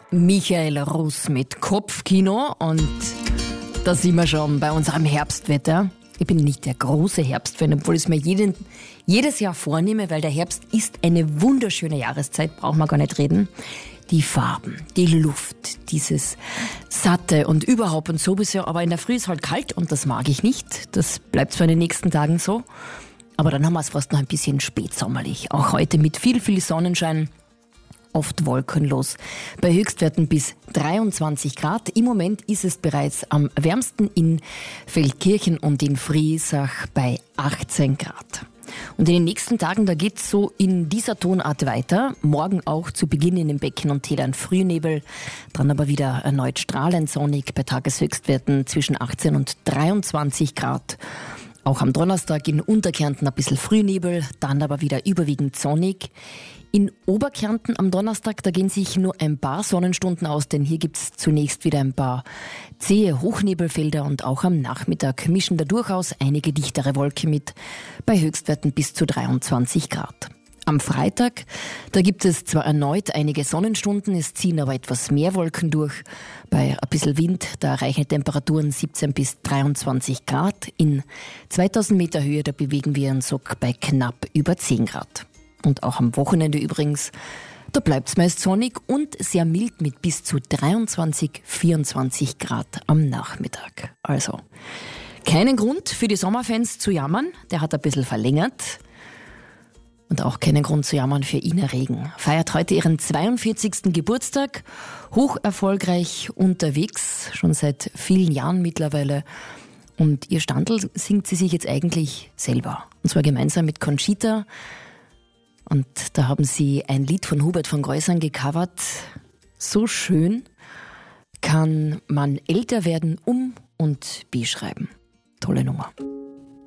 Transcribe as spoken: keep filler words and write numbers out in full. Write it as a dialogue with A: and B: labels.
A: Michael Russ mit Kopfkino und da sind wir schon bei unserem Herbstwetter. Ich bin nicht der große Herbstfan, obwohl ich es mir jeden, jedes Jahr vornehme, weil der Herbst ist eine wunderschöne Jahreszeit, brauchen wir gar nicht reden. Die Farben, die Luft, dieses Satte und überhaupt und sowieso, aber in der Früh ist halt kalt und das mag ich nicht. Das bleibt zwar in den nächsten Tagen so, aber dann haben wir es fast noch ein bisschen spätsommerlich. Auch heute mit viel, viel Sonnenschein. Oft wolkenlos. Bei Höchstwerten bis dreiundzwanzig Grad. Im Moment ist es bereits am wärmsten in Feldkirchen und in Friesach bei achtzehn Grad. Und in den nächsten Tagen, da geht's so in dieser Tonart weiter. Morgen auch zu Beginn in den Becken und Tälern Frühnebel. Dann aber wieder erneut strahlend sonnig bei Tageshöchstwerten zwischen achtzehn und dreiundzwanzig Grad. Auch am Donnerstag in Unterkärnten ein bisschen Frühnebel, dann aber wieder überwiegend sonnig. In Oberkärnten am Donnerstag, da gehen sich nur ein paar Sonnenstunden aus, denn hier gibt's zunächst wieder ein paar zähe Hochnebelfelder und auch am Nachmittag mischen da durchaus einige dichtere Wolken mit, bei Höchstwerten bis zu dreiundzwanzig Grad. Am Freitag, da gibt es zwar erneut einige Sonnenstunden, es ziehen aber etwas mehr Wolken durch. Bei ein bisschen Wind, da erreichen Temperaturen siebzehn bis dreiundzwanzig Grad. In zweitausend Meter Höhe, da bewegen wir uns so bei knapp über zehn Grad. Und auch am Wochenende übrigens, da bleibt's meist sonnig und sehr mild mit bis zu dreiundzwanzig, vierundzwanzig Grad am Nachmittag. Also, keinen Grund für die Sommerfans zu jammern, der hat ein bisschen verlängert. Und auch keinen Grund zu jammern für Ina Regen. Feiert heute ihren zweiundvierzigsten Geburtstag, hoch erfolgreich unterwegs, schon seit vielen Jahren mittlerweile. Und ihr Standl singt sie sich jetzt eigentlich selber. Und zwar gemeinsam mit Conchita. Und da haben sie ein Lied von Hubert von Geusern gecovert. So schön kann man älter werden um und beschreiben. Tolle Nummer.